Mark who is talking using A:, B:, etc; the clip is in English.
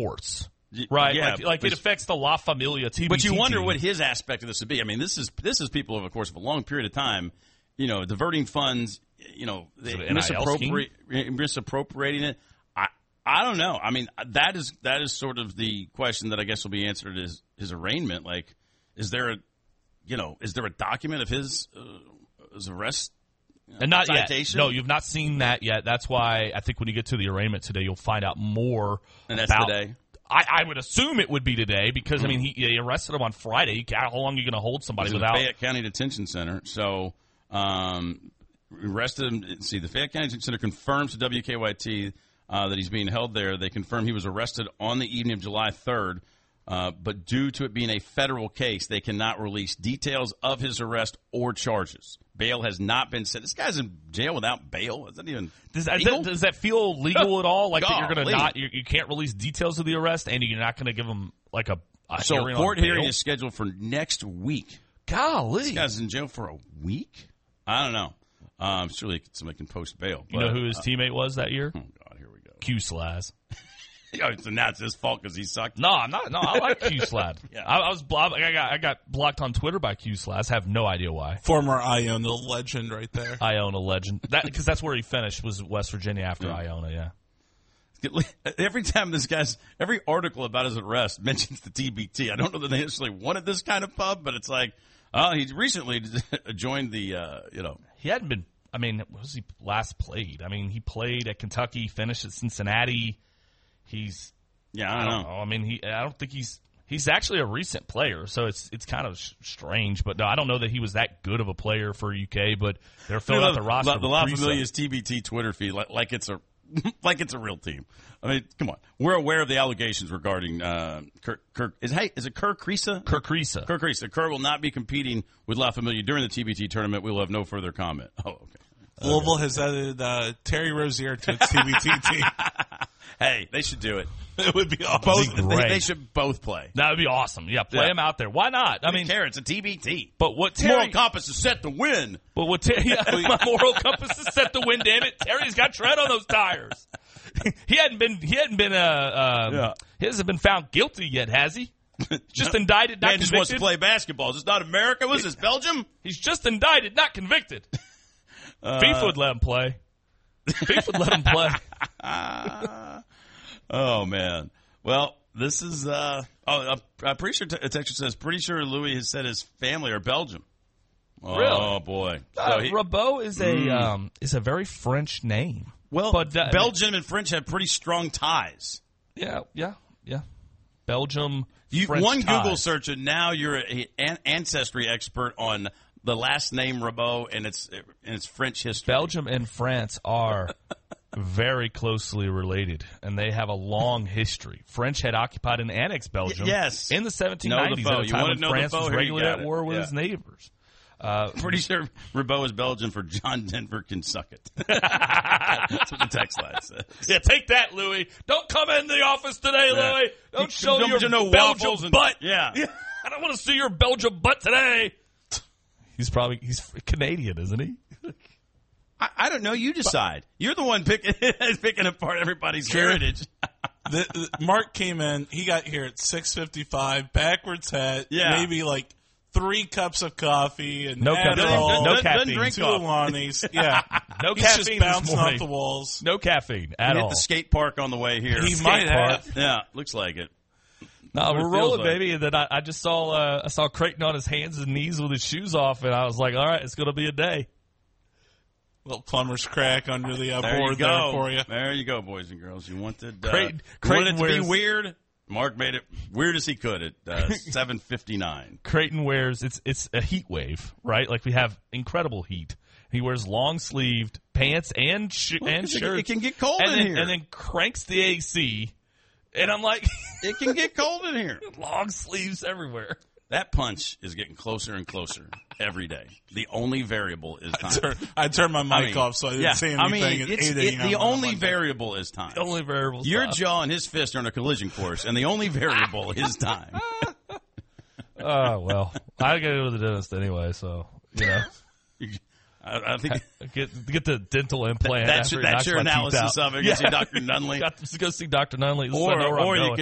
A: sports. Right,
B: yeah,
A: like it affects the La Familia TBT.
B: But you wonder
A: team.
B: what his aspect of this would be. I mean, this is people over the course of a long period of time, diverting funds, misappropriating it. I don't know. I mean, that is sort of the question that I guess will be answered is his arraignment. Like, is there a document of his arrest?
A: And not
B: citation?
A: yet. No, you've not seen that yet. That's why I think when you get to the arraignment today, you'll find out more.
B: And that's
A: about,
B: today?
A: I would assume it would be today because, I mean, he arrested him on Friday. How long are you going to hold somebody without?
B: The Fayette County Detention Center. So, arrested him. See, the Fayette County Detention Center confirms to WKYT that he's being held there. They confirm he was arrested on the evening of July 3rd. But due to it being a federal case, they cannot release details of his arrest or charges. Bail has not been set. This guy's in jail without bail. Is that even legal?
A: Does that feel legal at all? Like that you're going to
B: not
A: you can't release details of the arrest, and you're not going to give him like a hearing
B: court
A: on
B: hearing
A: bail?
B: is scheduled for next week.
A: Golly,
B: This guy's in jail for a week. I don't know. Surely somebody can post bail.
A: You know who his teammate was that year?
B: Oh God, here we go.
A: Q-Slaz.
B: So now it's his fault because he sucked.
A: No, I'm not. No, I like Q-Slad.
B: Yeah.
A: I got blocked on Twitter by Q-Slaz. Have no idea why.
C: Former Iona legend right there.
A: Iona legend. Because that's where he finished, was West Virginia after Iona, yeah.
B: Every time every article about his arrest mentions the TBT. I don't know that they actually wanted this kind of pub, but it's like, he recently joined the,
A: He hadn't been, I mean, when was he last played? I mean, he played at Kentucky, finished at Cincinnati. I don't know. I mean, I don't think he's actually a recent player, so it's kind of strange. But no, I don't know that he was that good of a player for UK. But they're filling out the roster.
B: The La Familia's TBT Twitter feed like it's a real team. I mean, come on. We're aware of the allegations regarding Kirk. Is it Kerr Kriisa?
A: Kerr Kriisa.
B: Kerr Kriisa. Kerr will not be competing with La Familia during the TBT tournament. We will have no further comment. Oh, okay.
C: Louisville has added Terry Rozier to its TBT team.
B: Hey, they should do it.
C: It would be awesome.
B: They should both play.
A: That would be awesome. Yeah, play him out there. Why not? I mean,
B: it's a TBT.
A: But what
B: moral compass is set to win.
A: But what my moral compass is set to win. Damn it, Terry's got tread on those tires. He hasn't been found guilty yet, has he? Just indicted, not convicted.
B: Just wants to play basketball. Is this not America? Was this Belgium?
A: He's just indicted, not convicted. FIFA would let him play. FIFA would let him play.
B: Oh, man. Well, this is I'm pretty sure Texas says, pretty sure Louis has said his family are Belgium. Oh,
A: really?
B: Boy.
A: Rabot is a very French name.
B: Well, but Belgium and French have pretty strong ties.
A: Yeah. Belgium,
B: French
A: ties.
B: Google search, and now you're an ancestry expert on the last name Rabot and its French history.
A: Belgium and France are very closely related, and they have a long history. French had occupied and annexed Belgium in the 1790s at a time when France was regularly at war with its neighbors.
B: Pretty sure Rabot is Belgian for John Denver can suck it. That's what the text line says.
A: Yeah, take that, Louis. Don't come in the office today, Louis. Don't show your Belgium butt.
B: Yeah.
A: I don't want to see your Belgium butt today. He's Canadian, isn't he?
B: I don't know. You decide. You're the one picking apart everybody's heritage.
C: Mark came in. He got here at 6:55. Backwards hat.
B: Yeah.
C: Maybe like 3 cups of coffee and
A: no caffeine. No caffeine.
C: Two Alanis. Yeah.
A: No
C: He's
A: caffeine.
C: Just bouncing off the walls.
A: No caffeine at all.
B: Hit the skate park on the way here.
C: He might have.
B: Yeah, looks like it.
A: No, we're rolling, baby. And then I just saw Creighton on his hands and knees with his shoes off, and I was like, all right, it's going to be a day.
C: Little plumber's crack under the board there for you.
B: There you go, boys and girls. You wanted,
A: Creighton
B: wanted it to be weird. Mark made it weird as he could at 7:59.
A: Creighton wears it's a heat wave, right? Like we have incredible heat. He wears long sleeved pants and shirts.
B: It can get cold in here,
A: and then cranks the AC. And I'm like,
B: it can get cold in here.
A: Long sleeves everywhere.
B: That punch is getting closer and closer every day. The only variable is time.
C: I turned my mic off so I didn't say anything at 8 a.m.
B: The only variable is time.
A: The only variable is
B: Your
A: time.
B: jaw and his fist are on a collision course, and the only variable is time.
A: Oh, well. I got to go to the dentist anyway, so, you know.
B: I think
A: get the dental implant.
B: That's your analysis of it. You see Dr. Nunley.
A: Got to go see Dr. Nunley.
B: Or